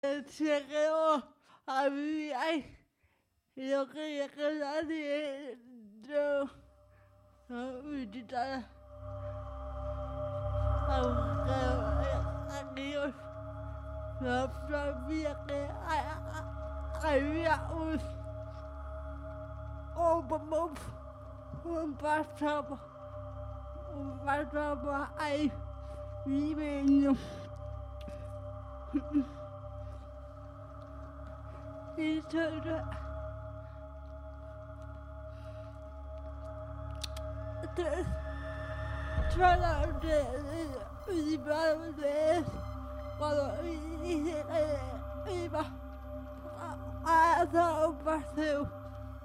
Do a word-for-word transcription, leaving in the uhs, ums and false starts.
se quedó a vivir ahí. Y no quería que nadie lo, lo visitara. Aunque aquellos no sabía que había un, un, un pasado, un pasado ahí viviendo. Y solo, solo de mi madre cuando dije que iba a dar un paseo.